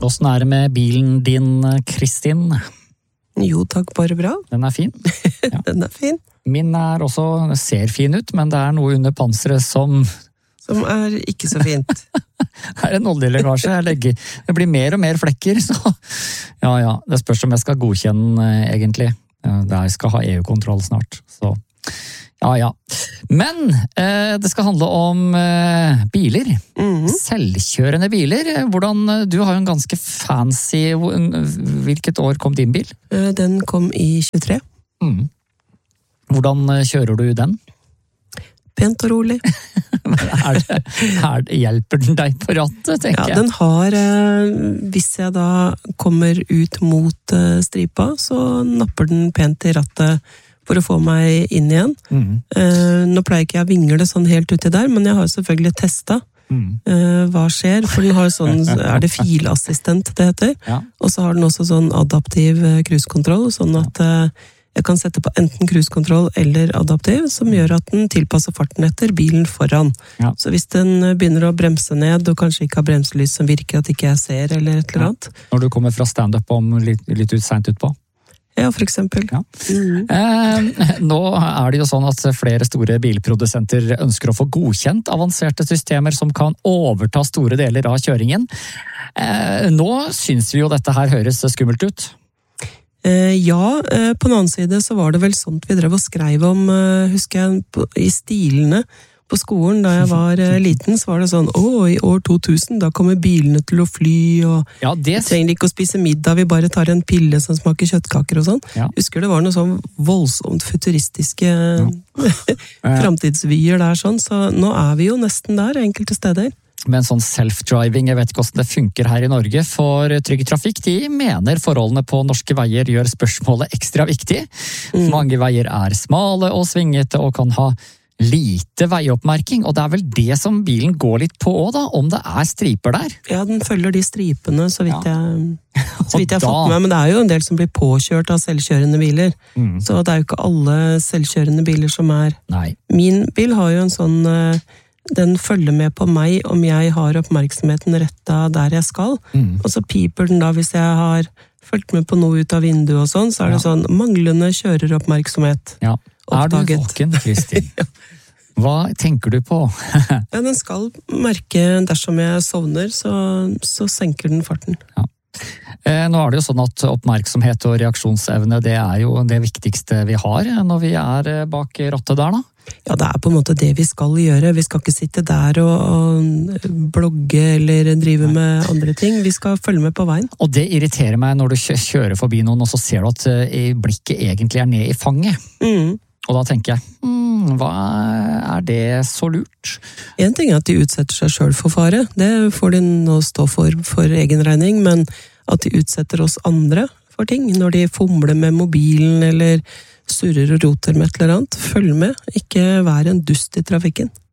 Hvordan er det med bilen din, Kristin? Jo takk, bare bra. Den er fin. Ja. Den er fin. Min er også, ser fin ut, men det er noe under panseret som er ikke så fint. Det er en oljelegasje. Det blir mer og mer flekker, så ja, det spørs om jeg skal godkjenne egentlig. Jeg skal ha EU-kontroll snart, så ja. Men det skal handle om biler. Selvkjørende biler. Du har jo en ganske fancy. Hvilket år kom din bil? Den kom i 23. Hvordan kjører du den? Pent og rolig. Hjelper den deg på rattet, tenker jeg? Ja, den har, hvis jeg da kommer ut mot stripa, så napper den pent i rattet for å få meg inn igjen. Nå pleier ikke jeg å vingle sånn helt uti der, men jeg har selvfølgelig testet hva skjer, for den har sånn, det filassistent det heter, og så har den også sånn adaptiv cruisekontroll, sånn at jeg kan sette på enten cruisekontroll eller adaptiv, som gjør at den tilpasser farten etter bilen foran. Ja. Så hvis den begynner å bremse ned, og kanskje ikke har bremselys som virker at ikke jeg ser, eller et eller annet. Når du kommer fra stand-up om litt sent utpå? Ja, for eksempel. Ja. Nå er det jo sånn at flere store bilprodusenter ønsker å få godkjent avanserte systemer som kan overta store deler av kjøringen. Nå synes vi jo dette her høres skummelt ut. Ja, på den annen side så var det vel sånt vi drev og skrev om, husker jeg, i stilene på skolen da jeg var liten, så var det sånn, i år 2000, da kommer bilene til å fly, og vi trenger ikke å spise middag, vi bare tar en pille som smaker kjøttkaker og sånn. Ja. Husker det var noe sånn voldsomt futuristiske fremtidsvyer der sånn, så nå er vi jo nesten der, enkelte steder. Men sånn self-driving, jeg vet ikke hvordan det funker her i Norge, for Trygg Trafikk, de mener forholdene på norske veier gjør spørsmålet ekstra viktig. Mange veier er smale og svingete og kan ha lite veioppmerking, og det er vel det som bilen går litt på også da, om det er striper der? Ja, den følger de stripene, så vidt jeg har fått med, men det er jo en del som blir påkjørt av selvkjørende biler, så det er jo ikke alle selvkjørende biler som er. Nei. Min bil har jo en sånn den følger med på meg om jeg har oppmerksomheten rettet der jeg skal, og så piper den da hvis jeg har fulgt med på noe ut av vinduet og sånn, så er det sånn manglende kjøreroppmerksomhet. Ja, er du våken, Kristin? Hva tenker du på? Ja, den skal merke dersom jeg sovner, så senker den farten. Ja. Nå er det jo sånn at oppmerksomhet og reaksjonsevne, det er jo det viktigste vi har når vi er bak rattet der da. Ja, det er på en måte det vi skal gjøre. Vi skal ikke sitte der og blogge eller drive med andre ting. Vi skal følge med på veien. Og det irriterer meg når du kjører forbi noen, og så ser du at blikket egentlig er ned i fanget. Og da tenker jeg, hva er det så lurt? En ting er at de utsetter seg selv for fare. Det får de nå stå for egen regning, men at de utsetter oss andre for ting, når de fomler med mobilen eller surrer og roter med et eller annet. Følg med, ikke vær en dust i trafikken.